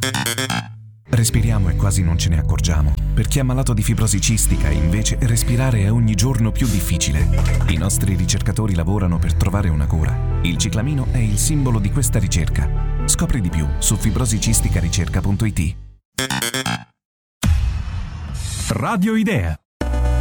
Respiriamo e quasi non ce ne accorgiamo. Per chi è malato di fibrosi cistica, invece, respirare è ogni giorno più difficile. I nostri ricercatori lavorano per trovare una cura. Il ciclamino è il simbolo di questa ricerca. Scopri di più su fibrosicisticaricerca.it. Radio Idea.